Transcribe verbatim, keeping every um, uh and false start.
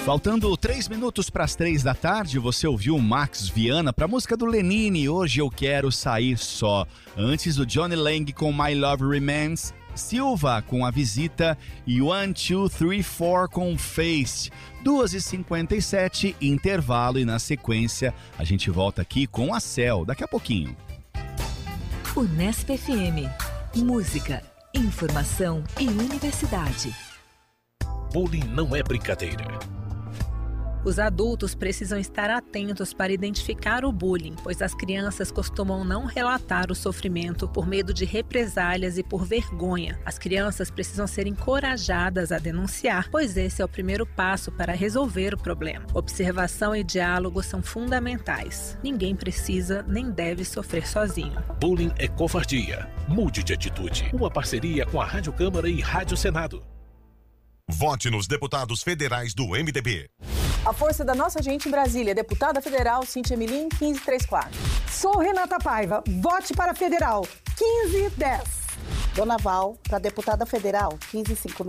Faltando três minutos para as três da tarde, você ouviu o Max Viana para a música do Lenine, Hoje Eu Quero Sair Só. Antes, o Johnny Lang com My Love Remains, Silva com A Visita e One, Two, Three, Four com Face. duas e cinquenta e sete, intervalo, e na sequência a gente volta aqui com a Cel, daqui a pouquinho. Unesp F M. Música, informação e universidade. Bullying não é brincadeira. Os adultos precisam estar atentos para identificar o bullying, pois as crianças costumam não relatar o sofrimento por medo de represálias e por vergonha. As crianças precisam ser encorajadas a denunciar, pois esse é o primeiro passo para resolver o problema. Observação e diálogo são fundamentais. Ninguém precisa nem deve sofrer sozinho. Bullying é covardia. Mude de atitude. Uma parceria com a Rádio Câmara e Rádio Senado. Vote nos deputados federais do M D B. A força da nossa gente em Brasília, deputada federal Cíntia Milim, quinze trinta e quatro. Sou Renata Paiva, vote para federal, quinze dez. Dona Val, para deputada federal, quinze cinquenta e nove.